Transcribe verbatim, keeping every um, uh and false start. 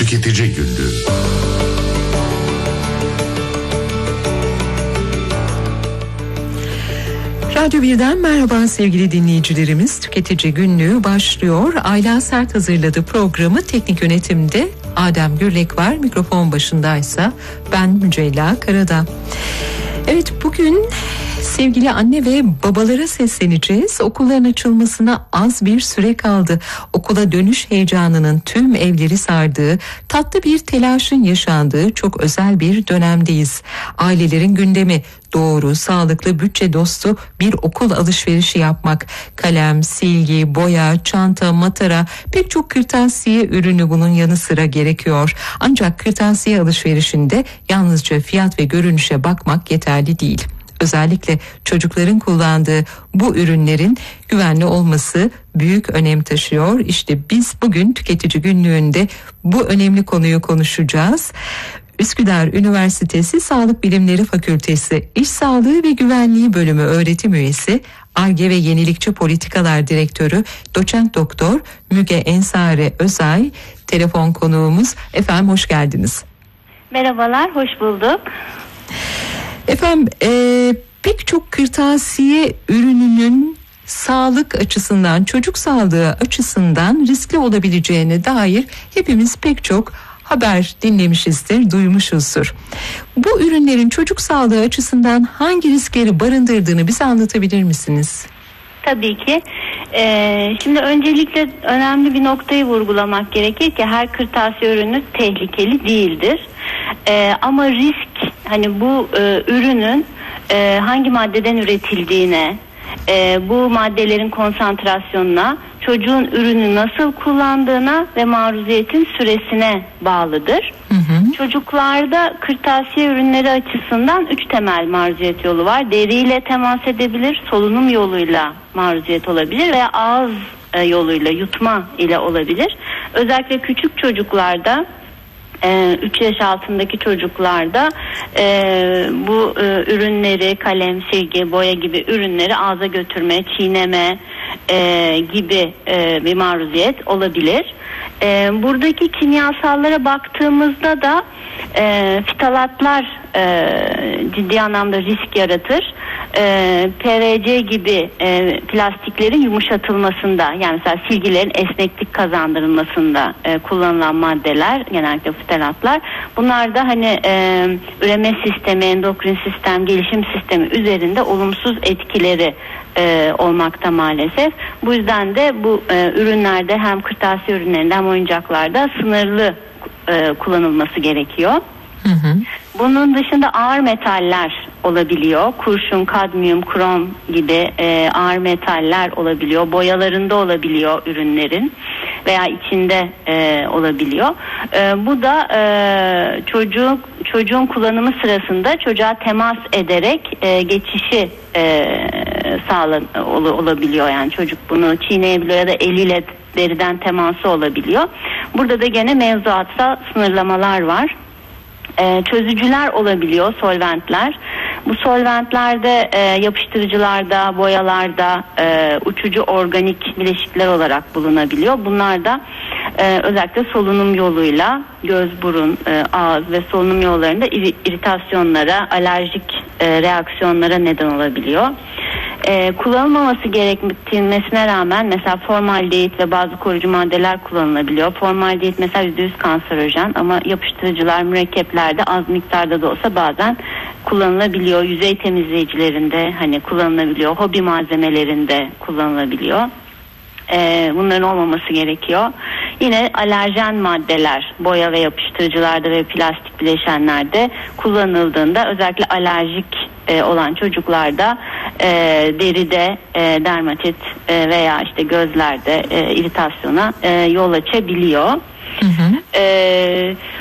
Tüketici Günlüğü. Radyo birden merhaba sevgili dinleyicilerimiz. Tüketici Günlüğü başlıyor. Ayla Sert hazırladı programı. Teknik yönetimde Adem Gürlek var. Mikrofon başındaysa ben Mücella Karadağ. Evet, bugün sevgili anne ve babalara sesleneceğiz. Okulların açılmasına az bir süre kaldı. Okula dönüş heyecanının tüm evleri sardığı, tatlı bir telaşın yaşandığı çok özel bir dönemdeyiz. Ailelerin gündemi doğru, sağlıklı, bütçe dostu bir okul alışverişi yapmak. Kalem, silgi, boya, çanta, matara, pek çok kırtasiye ürünü bunun yanı sıra gerekiyor. Ancak kırtasiye alışverişinde yalnızca fiyat ve görünüşe bakmak yeterli değil. Özellikle çocukların kullandığı bu ürünlerin güvenli olması büyük önem taşıyor. İşte biz bugün Tüketici Günlüğü'nde bu önemli konuyu konuşacağız. Üsküdar Üniversitesi Sağlık Bilimleri Fakültesi İş Sağlığı ve Güvenliği Bölümü öğretim üyesi, Ar-Ge ve Yenilikçi Politikalar Direktörü Doçent Doktor Müge Ensare Özay telefon konuğumuz. Efendim hoş geldiniz. Merhabalar, hoş bulduk. Efendim e, pek çok kırtasiye ürününün sağlık açısından, çocuk sağlığı açısından riskli olabileceğine dair hepimiz pek çok haber dinlemişizdir, duymuşuzdur. Bu ürünlerin çocuk sağlığı açısından hangi riskleri barındırdığını bize anlatabilir misiniz? Tabii ki. Ee, şimdi öncelikle önemli bir noktayı vurgulamak gerekir ki her kırtasiye ürünü tehlikeli değildir. Ee, ama risk, hani bu e, ürünün e, hangi maddeden üretildiğine, e, bu maddelerin konsantrasyonuna, çocuğun ürünü nasıl kullandığına ve maruziyetin süresine bağlıdır. Hı hı. Çocuklarda kırtasiye ürünleri açısından üç temel maruziyet yolu var. Deriyle temas edebilir, solunum yoluyla maruziyet olabilir veya ağız e, yoluyla, yutma ile olabilir. Özellikle küçük çocuklarda, üç yaş altındaki çocuklarda e, bu e, ürünleri, kalem, silgi, boya gibi ürünleri ağza götürme, çiğneme e, gibi e, bir maruziyet olabilir. E, buradaki kimyasallara baktığımızda da e, fitalatlar e, ciddi anlamda risk yaratır. E, P V C gibi e, plastiklerin yumuşatılmasında, yani mesela silgilerin esneklik kazandırılmasında e, kullanılan maddeler, genellikle fitalatlar. Bunlar da hani e, üreme sistemi, endokrin sistem, gelişim sistemi üzerinde olumsuz etkileri e, olmakta maalesef. Bu yüzden de bu e, ürünlerde, hem kırtasiye ürünlerinde hem oyuncaklarda sınırlı e, kullanılması gerekiyor. Hı hı. Bunun dışında ağır metaller olabiliyor. Kurşun, kadmiyum, krom gibi e, ağır metaller olabiliyor. Boyalarında olabiliyor ürünlerin veya içinde e, olabiliyor. E, bu da e, çocuk çocuğun kullanımı sırasında çocuğa temas ederek e, geçişi e, sağlan ol, olabiliyor. Yani çocuk bunu çiğneyebiliyor ya da eliyle deriden teması olabiliyor. Burada da gene mevzuatsal sınırlamalar var. Ee, çözücüler olabiliyor, solventler. Bu solventlerde e, yapıştırıcılarda, boyalarda e, uçucu organik bileşikler olarak bulunabiliyor. Bunlar da e, özellikle solunum yoluyla göz, burun, e, ağız ve solunum yollarında iri, iritasyonlara, alerjik e, reaksiyonlara neden olabiliyor. Ee, kullanılmaması gerekmesine rağmen mesela formaldehit ve bazı koruyucu maddeler kullanılabiliyor. Formaldehit mesela yüzde yüz kanserojen ama yapıştırıcılar, mürekkeplerde az miktarda da olsa bazen kullanılabiliyor. Yüzey temizleyicilerinde hani kullanılabiliyor. Hobi malzemelerinde kullanılabiliyor. Ee, bunların olmaması gerekiyor. Yine alerjen maddeler boya ve yapıştırıcılarda ve plastik bileşenlerde kullanıldığında özellikle alerjik e, olan çocuklarda e, deride e, dermatit e, veya işte gözlerde e, iritasyona e, yol açabiliyor. Hı hı. E,